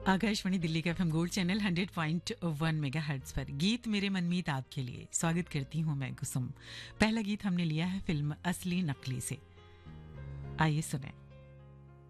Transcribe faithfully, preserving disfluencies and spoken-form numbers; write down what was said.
आकाशवाणी दिल्ली का FM gold channel hundred point one megahertz पर गीत मेरे मनमीत आपके लिए स्वागत करती हूं मैं कुसुम। पहला गीत हमने लिया है फिल्म असली नकली से। आइए सुने।